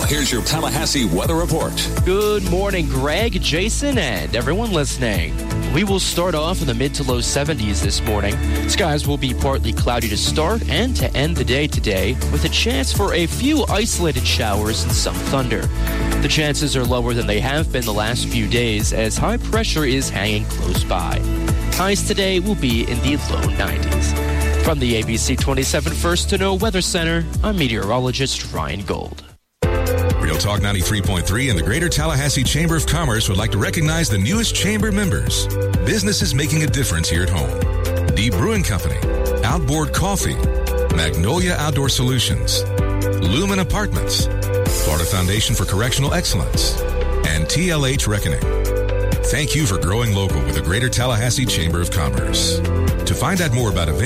here's your Tallahassee weather report. Good morning, Greg, Jason, and everyone listening. We will start off in the mid to low 70s this morning. Skies will be partly cloudy to start and to end the day today, with a chance for a few isolated showers and some thunder. The chances are lower than they have been the last few days, as high pressure is hanging close by. Highs today will be in the low 90s. From the ABC 27 First to Know Weather Center, I'm meteorologist Ryan Gold. Real Talk 93.3 and the Greater Tallahassee Chamber of Commerce would like to recognize the newest chamber members. Businesses making a difference here at home. Deep Brewing Company, Outboard Coffee, Magnolia Outdoor Solutions, Lumen Apartments, Florida Foundation for Correctional Excellence, and TLH Reckoning. Thank you for growing local with the Greater Tallahassee Chamber of Commerce. To find out more about events,